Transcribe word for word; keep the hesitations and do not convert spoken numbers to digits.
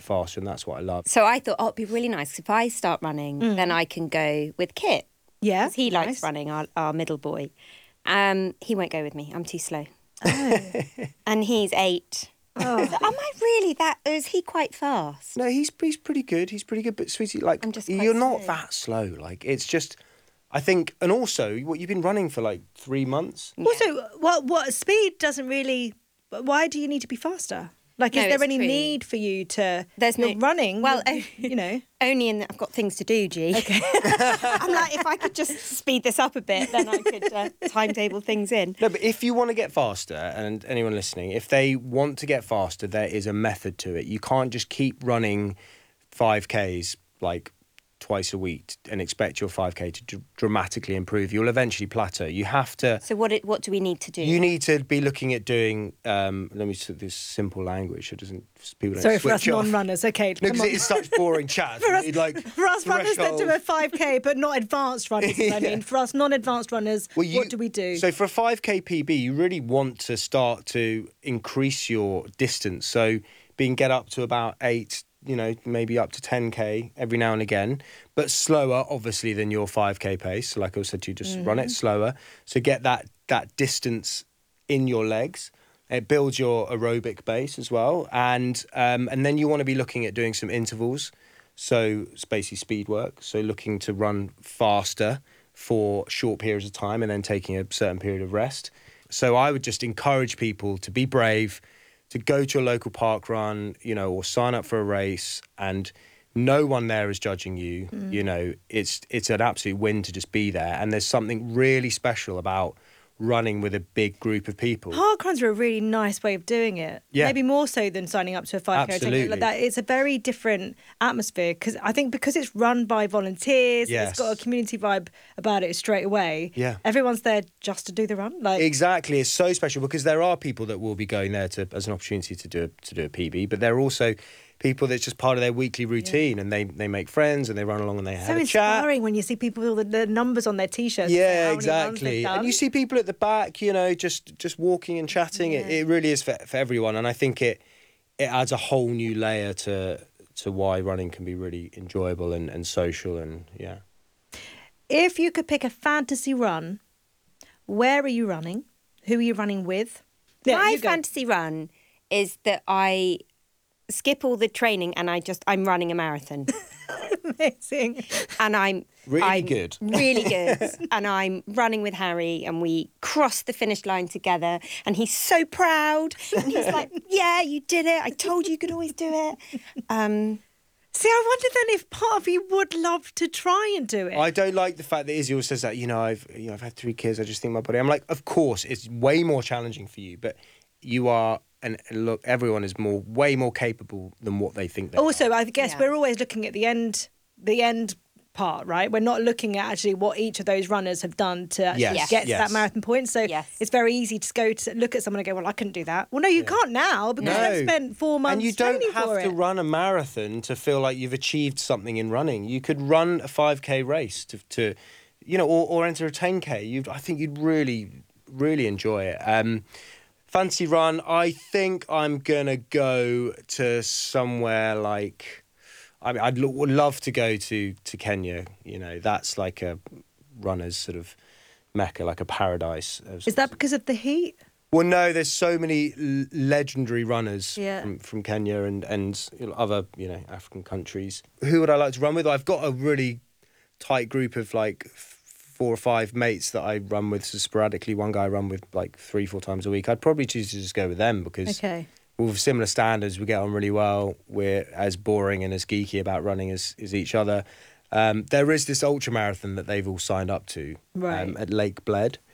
faster, and that's what I love. So I thought, oh, it'd be really nice if I start running, Mm. then I can go with Kit. Yeah, Because he nice. likes running, our, our middle boy. Um, he won't go with me. I'm too slow. Oh. And he's eight. Oh. So am I really that? Is he quite fast? No, he's he's pretty good. He's pretty good, but sweetie, like I'm just quite you're not slow. that slow. Like it's just, I think, and also what you've been running for like three months. Also, what what speed doesn't really. Why do you need to be faster? Like, No, is there it's any true. need for you to? There's you're no- running. well, you, you know. Only in that I've got things to do, G. Okay. I'm like, if I could just speed this up a bit, then I could uh, timetable things in. No, but if you want to get faster, and anyone listening, if they want to get faster, there is a method to it. You can't just keep running five Ks like twice a week and expect your five K to dr- dramatically improve. You'll eventually plateau. You have to. So what? It, what do we need to do? You need to be looking at doing. Um, let me say this simple language. So it doesn't people don't Sorry for us switch off. non-runners. Okay, No, come because on. it is such boring chat. For us, You'd like for us runners that do a threshold. five K, but not advanced runners, is what I Yeah. mean. For us non-advanced runners, Well, you- what do we do? So for a five K P B, you really want to start to increase your distance. So being get up to about eight, you know, maybe up to ten K every now and again, but slower, obviously, than your five K pace. So like I said to you, just run it slower. So get that that distance in your legs. It builds your aerobic base as well. And um, and then you want to be looking at doing some intervals. So it's basically speed work. So looking to run faster for short periods of time and then taking a certain period of rest. So I would just encourage people to be brave, to go to a local park run, you know, or sign up for a race, and no one there is judging you. Mm. You know, it's it's an absolute win to just be there. And there's something really special about running with a big group of people. Parkruns are a really nice way of doing it. Yeah. Maybe more so than signing up to a five K. Absolutely. Like that. It's a very different atmosphere because I think because it's run by volunteers, Yes. it's got a community vibe about it straight away. Yeah. Everyone's there just to do the run. Like Exactly, it's so special because there are people that will be going there to as an opportunity to do a, to do a P B, but there are also people that's just part of their weekly routine, and they, they make friends and they run along and they so have a chat. inspiring when you see people with the, the numbers on their t-shirts. Yeah, how many runs they've exactly. done. And you see people at the back, you know, just just walking and chatting. It, Yeah. it really is for, for everyone, and I think it it adds a whole new layer to to why running can be really enjoyable and, and social, and yeah. If you could pick a fantasy run, where are you running? Who are you running with? Yeah, My you go. fantasy run is that I skip all the training and I just I'm running a marathon. Amazing. And I'm Really I'm good. really good, and I'm running with Harry, and we cross the finish line together, and he's so proud, and he's like, "Yeah, you did it! I told you you could always do it." Um, See, I wonder then if part of you would love to try and do it. I don't like the fact that Izzy always says that, you know, I've you know I've had three kids, I just think my body. I'm like, of course, it's way more challenging for you, but you are, and look, everyone is more, way more capable than what they think they Also, are. I guess Yeah. we're always looking at the end, the end part, right? We're not looking at actually what each of those runners have done to actually Yes, get to yes. that marathon point. So Yes. it's very easy to go to look at someone and go, "Well, I couldn't do that." Well, no, you can't now because No. they've spent four months And you don't training have for to it. run a marathon to feel like you've achieved something in running. You could run a five K race to, to you know, or, or enter a ten K. You'd, I think you'd really, really enjoy it. Um, fancy run, I think I'm going to go to somewhere like... I mean, I'd lo- would love to go to, to Kenya. You know, that's like a runner's sort of mecca, like a paradise. Is that because of the heat? Well, no, there's so many l- legendary runners Yeah. from, from Kenya and, and you know, other, you know, African countries. Who would I like to run with? I've got a really tight group of like f- four or five mates that I run with so sporadically. One guy I run with like three, four times a week. I'd probably choose to just go with them because Okay. with similar standards, we get on really well. We're as boring and as geeky about running as, as each other. Um, there is this ultra marathon that they've all signed up to Right. um, at Lake Bled.